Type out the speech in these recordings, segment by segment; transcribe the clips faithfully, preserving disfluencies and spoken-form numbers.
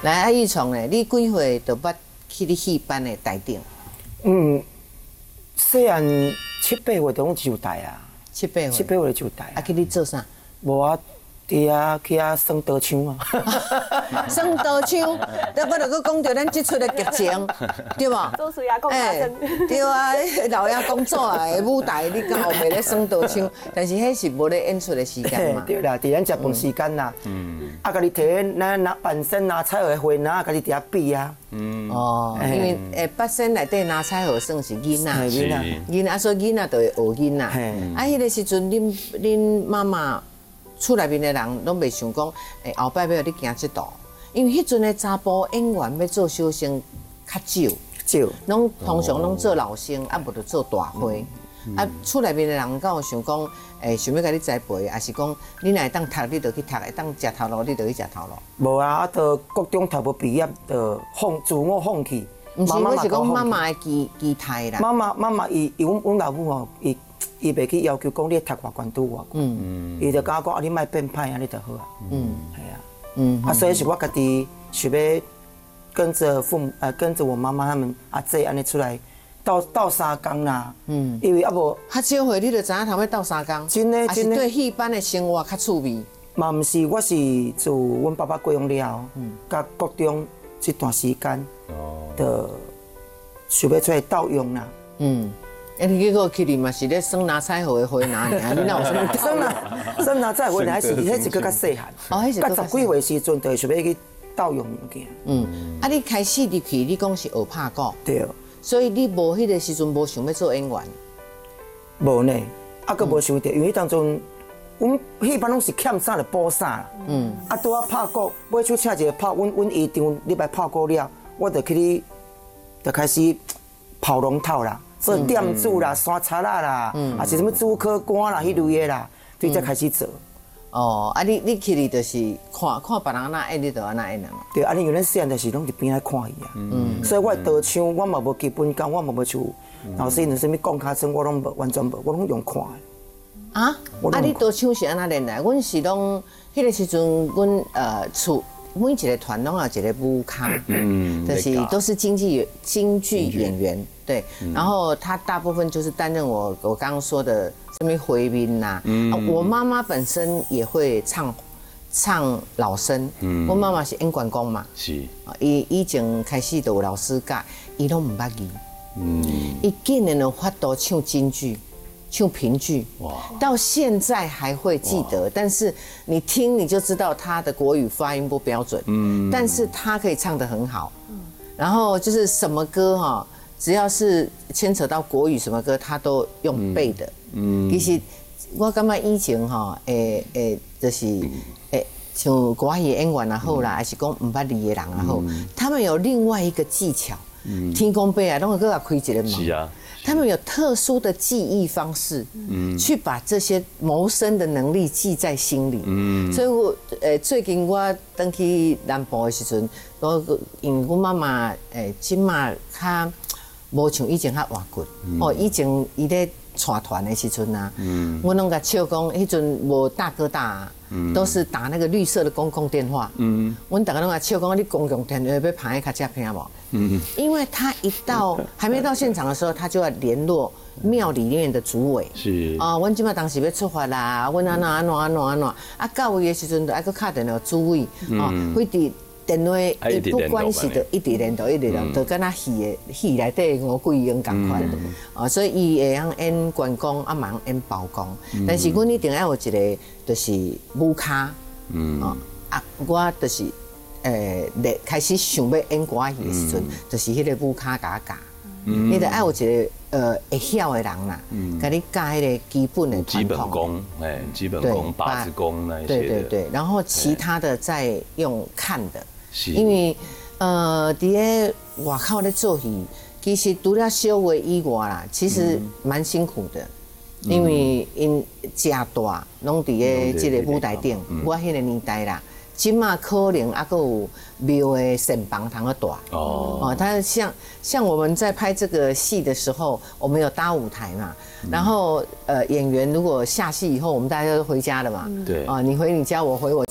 来，阿玉崇咧，你几岁就捌去你戏班的台顶？ 嗯，细汉七八岁就拢就台啊， 七八岁。 七八岁就台。 啊，去你做啥？ 无啊，伫遐去遐耍刀枪啊。 耍刀枪，那我就讲到咱即出的剧情，对无？ 做事也讲大声。 对啊，老爷工作啊，舞台你到后面咧耍刀枪，但是迄是无咧演出的时间嘛。 对啦，伫咱食饭时间啦。嗯。啊，家己摕咱拿板身拿彩绘花拿，家己伫遐比啊。嗯。哦。 因为诶，八仙内底拿彩绘算是囡仔， 囡仔， 囡仔，所以囡仔就会学囡仔。啊，迄个时阵，恁恁妈妈。厝内面的人拢袂想讲，诶，后摆要你行这道，因为迄阵的查甫演员要做小生较少， 少， 拢通常拢做老生，啊，无就做大花。啊，厝内面的人敢有想讲，诶，想要甲你栽培，还是讲你若会当读，你就去读；会当食头路，你就去食头路。 无啊，啊，到高中读无毕业，就放自我放弃。 毋是，我是讲妈妈的期期待啦。 妈妈妈妈伊伊阮阮老母哦，伊。伊袂去要求讲你读外管拄外管，伊就甲我讲啊，你莫变歹安尼就好啊。嗯，系啊，嗯，啊，所以是我家己想要跟着父母，呃，跟着我妈妈他们阿姐安尼出来斗斗三工啦。嗯，因为啊无较少岁你就知影头要斗三工， 真诶真诶， 对戏班的生活较趣味。 嘛毋是，我是自阮爸爸过世了，嗯，甲国中这段时间，哦，就想要出来斗用啦。嗯。 哎，你结果去哩嘛是咧耍拿彩绘的花拿尔，你哪有什么耍拿耍拿彩绘还是迄是搁较细汉， 哦，迄是较十几岁时阵就想要去斗用物件。 嗯，啊，你开始入去，你讲是学拍鼓， 对， 所以你无迄个时阵无想要做演员， 无呢，啊，搁无想到，因为当中，阮戏班拢是欠啥就补啥，嗯，啊，拄啊拍鼓，买手请一个拍，阮阮姨丈礼拜拍鼓了，我就去哩，就开始跑龙套啦。做店主啦、山茶啦啦，啊是什么主科官啦、迄类的啦，对才开始做。 哦，啊你你去哩就是看看别人安那演，你就安那演嘛。 对，啊你有咱细汉就是拢伫边仔看伊啊。嗯。所以我刀枪我嘛无基本功，我嘛无像老师那什么讲卡声，我拢无完全无，我拢用看的。 啊？啊你刀枪是安那练来？阮是拢迄个时阵，阮呃厝。每一个团拢有一个舞咖，嗯，就是都是京剧京剧演员，对，然后他大部分就是担任我我刚刚说的什么回音呐，嗯，我妈妈本身也会唱唱老生，嗯，我妈妈是演关公嘛，是，伊以前开始就有老师教，伊拢唔捌字，嗯，伊竟然有法度唱京剧。唱评剧，哇，到现在还会记得，但是你听你就知道他的国语发音不标准，嗯，但是他可以唱得很好，嗯，然后就是什么歌哈，只要是牵扯到国语什么歌，他都用背的，嗯，其实我感觉以前哈，诶诶，就是诶，像国语演员也好啦，还是讲唔捌字的人也好，他们有另外一个技巧，嗯，天公伯啊，拢会搁开一个门，是啊。他们有特殊的记忆方式，嗯，去把这些谋生的能力记在心里，嗯，所以我呃最近我登去南部的时阵，我因为我妈妈诶即马较无像以前较活骨，哦，以前伊咧带团的时阵啊，嗯，我拢甲笑讲，迄阵无大哥大，嗯，都是打那个绿色的公共电话，嗯，阮大家拢甲笑讲，你公共电话要拍较正片无？嗯，因为他一到还没到现场的时候，他就要联络庙里面的主委。是啊，阮即摆当时要出发啦，阮安怎安怎安怎安怎，啊到位的时阵就爱去敲电话主委，啊，会伫电话伊不管是就一直连到一直连，就跟那戏的戏内底五桂英共款，啊，所以伊会晓演关公，啊，嘛演包公，但是阮一定要有一个就是舞卡，嗯啊啊，我就是。诶，咧开始想要演歌戏的时阵，就是迄个舞卡甲教，你得爱有一个呃会晓的人啦，甲你教迄个基本的基本功，哎，基本功、八字功那一些对对对，然后其他的再用看的，因为呃，伫咧外口咧做戏，其实除了小话以外啦，其实蛮辛苦的，因为因正大拢伫咧即个舞台顶，我迄个年代啦。今嘛可能啊，还有庙的神房堂的大哦哦，它像像我们在拍这个戏的时候，我们有搭舞台嘛，然后呃演员如果下戏以后，我们大家都回家了嘛，对啊，你回你家，我回我家，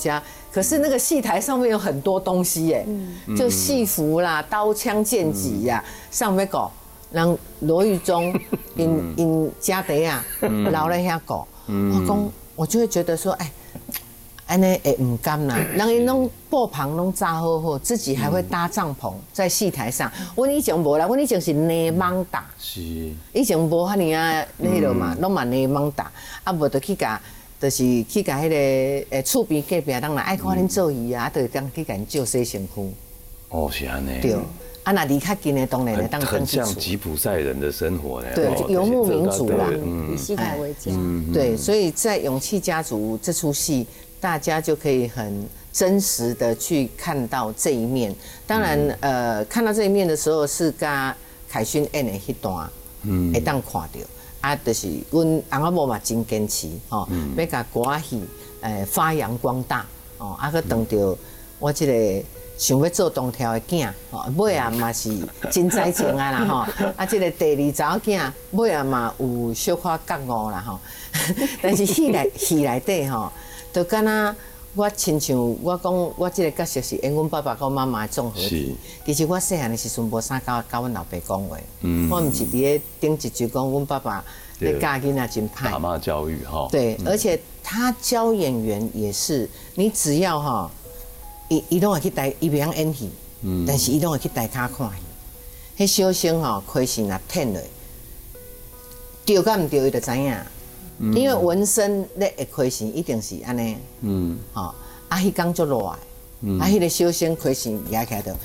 可是那个戏台上面有很多东西耶，就戏服啦、刀枪剑戟呀，上面搞，让罗玉忠因因家底啊，留了遐搞，我讲我就会觉得说，哎。安尼会唔甘啦，人伊拢布棚拢扎好好，自己还会搭帐篷在戏台上。阮以前无啦，阮以前是内蒙打， 是， 以前无遐尼啊，迄落嘛，拢嘛内蒙打，啊无就去甲，就是去甲迄个诶厝边隔壁人来爱看恁做戏啊，就当去甲因借洗身躯。 哦，是安尼。 对，啊那离较近的当然会当很像吉普赛人的生活呢。 对，游牧民族啦， 以戏台为家。 对，所以在《勇气家族》这出戏。大家就可以很真实的去看到这一面。当然，呃，看到这一面的时候是跟凯勋演的迄段，嗯，会当看到。啊，就是阮翁仔某嘛真坚持，吼，要甲歌仔戏，诶，发扬光大，哦，啊，佮当着我这个想要做东条的囝，吼，尾啊嘛是真知情啊啦，吼，啊，这个第二查某囝，尾啊嘛有小可觉悟啦，吼，但是戏内戏内底吼。就敢若我亲像我讲，我这个角色是演阮爸爸跟妈妈的综合体。其实我细汉的时阵无啥甲甲阮老爸讲话，嗯、我毋是伫咧顶一句讲阮爸爸咧教囡仔真歹。 打骂教育哈。 对，嗯、而且他教演员也是，你只要哈，伊伊拢会去台，伊袂晓演戏，嗯、但是伊拢会去台骹看戏。迄小生吼，开始若忝落，对甲毋对，伊就知影。因为纹身咧会开心，一定是安尼，嗯，吼，啊，迄工足热的，啊，迄个小生开心压起来就，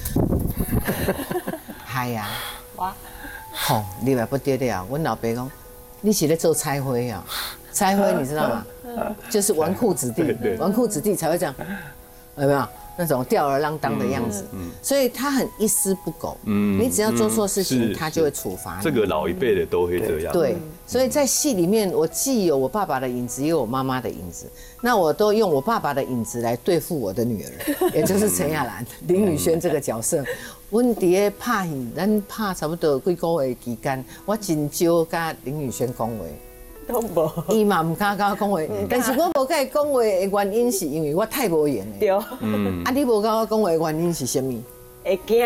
嗨呀，哇，吼，你嘛不得了，阮老爸讲，你是咧做彩绘啊？彩绘你知道吗？就是纨绔子弟，纨绔子弟才会这样，有没有？那种吊儿郎当的样子，嗯嗯、所以他很一丝不苟。嗯，你只要做错事情，他就会处罚你。 这个老一辈的都会这样。 对，所以在戏里面，我既有我爸爸的影子，也有我妈妈的影子。那我都用我爸爸的影子来对付我的女儿，也就是陈亚兰、林宇轩这个角色。阮伫咧拍戏，咱拍差不多几个月期间，我真少甲林宇轩讲话。 都无， 伊嘛唔敢甲我讲话，但是我无甲伊讲话的原因是因为我太无闲了。 对， 嗯，啊，你无甲我讲话的原因是什么？ 会惊。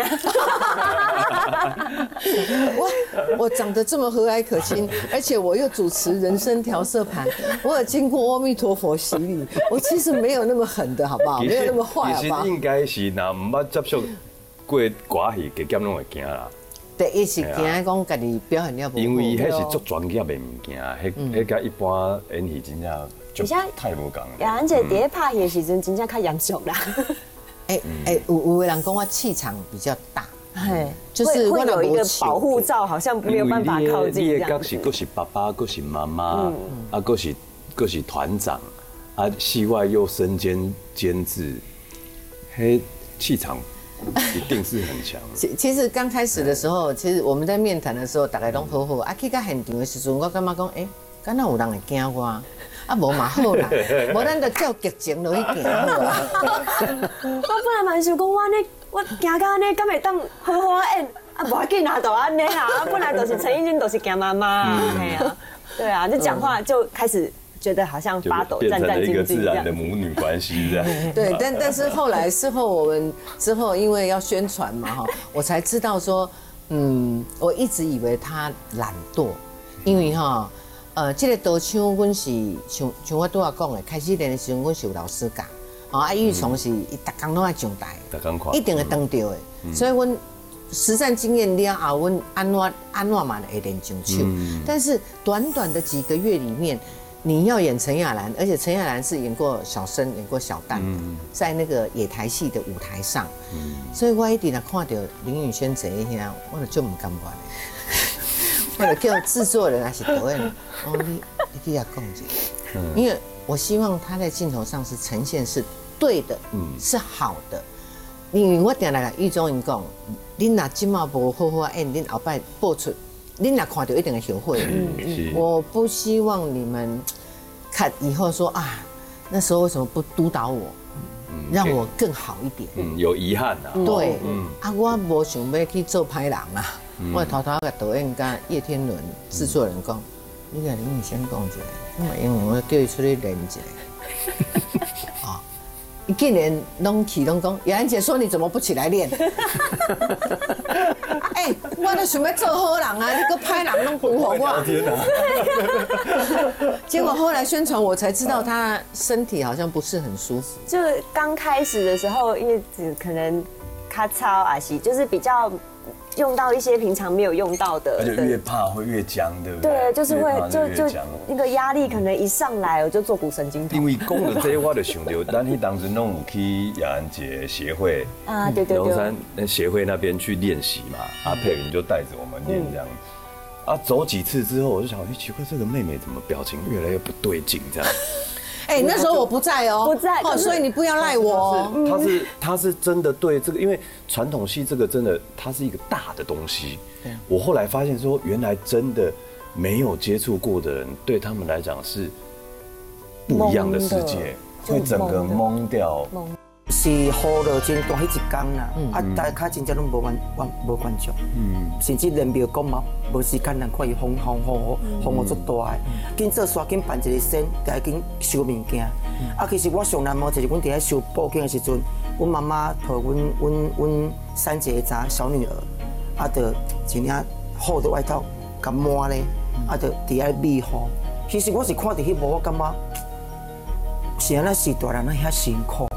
我我长得这么和蔼可亲，而且我又主持人生调色盘，我有经过阿弥陀佛洗礼，我其实没有那么狠的好不好？没有那么坏好不好？ 其实应该是若唔捌接触过歌戏，加减拢会惊啦。 第一是惊讲家己表现了不好， 因为迄是足专业的物件，迄迄甲一般演戏真正就太无共。 亚兰姐伫咧拍戏的时阵，真正较严肃啦。 哎哎，有有的人讲我气场比较大， 哎， 就是会有一个保护罩，好像没有办法靠近这样。 你的角色佫是爸爸，佫是妈妈，啊，佫是佫是团长，啊，戏外又身兼监制，迄气场。一定是很强。 其其实刚开始的时候，其实我们在面谈的时候，大家拢好好。啊，去到现场的时阵，我感觉讲，哎，敢若有人会惊我，啊，无嘛好啦，无咱就照剧情落去行好啊。 我本来嘛想讲，我呢，我行到安尼，敢会当好好演，啊，无要紧啊，就安尼啊。本来就是陈奕迅，都是惊妈妈，哎呀，对啊，就讲话就开始。觉得好像发抖，战战兢兢自然的母女关系这样。 对，但但是后来事后我们之后因为要宣传嘛哈，我才知道说，嗯，我一直以为他懒惰，因为哈，呃，这个导唱阮是像像我拄仔讲的，开始练的时候阮是有老师教，啊，玉虫是伊逐工拢爱上台，一定会当到的，所以阮实战经验了后，阮安怎安怎嘛会练上手，但是短短的几个月里面。你要演陈亚兰，而且陈亚兰是演过小生、演过小旦的，在那个野台戏的舞台上，所以我一定啊看到林宇轩坐一下，我就就唔甘愿的，我就叫制作人还是导演，哦你你给他讲一下，因为我希望他在镜头上是呈现是对的，是好的，因为我定来甲玉忠因讲，恁若今嘛无好好演，恁后摆播出。你若看到一定会后悔。嗯嗯，我不希望你们看以后说啊，那时候为什么不督导我，让我更好一点？ 嗯，有遗憾啊。 对，嗯啊，我无想要去做歹人啊，我偷偷甲导演甲叶天伦制作人讲，你甲林宇轩讲一下，因为因为我叫伊出去练一下。啊， 竟然拢起拢讲，雅安姐说你怎么不起来练？哎，我都想要做好人啊，你个拍人拢不好我。 天哪！ 结果后来宣传我才知道他身体好像不是很舒服。 就刚开始的时候，因为只可能咔嚓啊西，就是比较。用到一些平常没有用到的， 而且越怕会越僵，对不对？ 对，就是会就就那个压力可能一上来我就坐骨神经痛。 因为讲到这，我就想到，咱迄当时弄有去雅安姐协会啊，对对对， 龙山协会那边去练习嘛，阿佩云就带着我们练这样。啊，走几次之后，我就想，哎，奇怪，这个妹妹怎么表情越来越不对劲这样？ 哎，那时候我不在哦， 不在哦，所以你不要赖我哦。 他是他是真的对这个，因为传统戏这个真的它是一个大的东西。我后来发现说，原来真的没有接触过的人，对他们来讲是不一样的世界，会整个懵掉。 是雨落真大迄一天啦，啊，大家真正拢无关无关注，甚至连庙讲嘛，无时间人看伊风风雨风雨足大的，紧做刷紧办一个先，就紧收物件。啊，其实我上难忘就是阮伫遐收报警的时阵，阮妈妈抱阮阮阮三姐查小女儿，啊，就一领厚的外套甲抹咧，啊，就伫遐密雨。其实我是看到迄幕，我感觉是安那是大人啊遐辛苦。